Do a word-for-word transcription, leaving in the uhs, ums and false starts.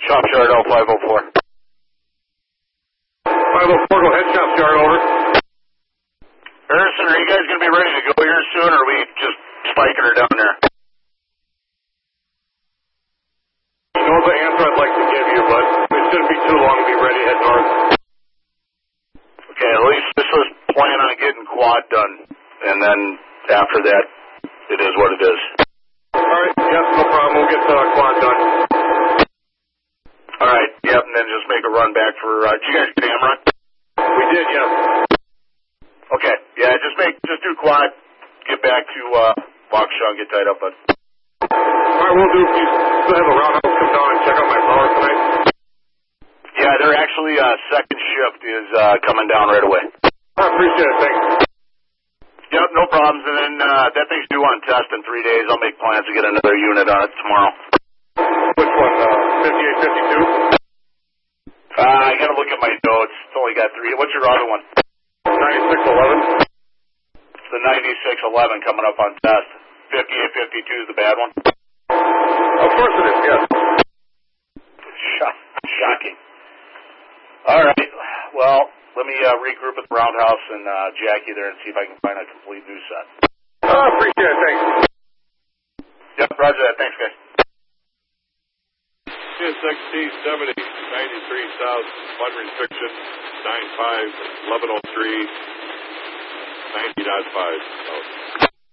Shop Yard L five oh four. five oh four, go ahead, Shop Yard, over. Harrison, are you guys going to be ready to go here soon, or are we just spiking her down there? You know the answer I'd like to give you, but it shouldn't be too long to be ready to head north. Okay, at least this was plan on getting quad done, and then after that, it is what it is. All right, yes, no problem. We'll get the quad done. All right, yep, and then just make a run back for, uh, did you guys get Amron? We did, yes. Okay, yeah, just make, just do quad, get back to, uh, Waukesha and get tied up, bud. All right, we'll do. You still have a roundhouse come down and check out my power tonight? Yeah, they're actually, uh, second shift is, uh, coming down right away. I appreciate it, thanks. Yep, no problems, and then, uh, that thing's due on test in three days. I'll make plans to get another unit on it tomorrow. Which one, uh, fifty-eight fifty-two? Uh, I gotta look at my notes. It's only got three. What's your other one? ninety-six eleven. It's the ninety-six eleven coming up on test. fifty-eight fifty-two is the bad one? Of course it is, yes. Shock- shocking. All right. Well, let me uh, regroup with Roundhouse and uh, Jackie there and see if I can find a complete new set. Oh, appreciate it, thanks. Yep, roger that. Thanks, guys. S X T seventy, ninety-three South, flood restriction, nine five, eleven oh three, ninety point five.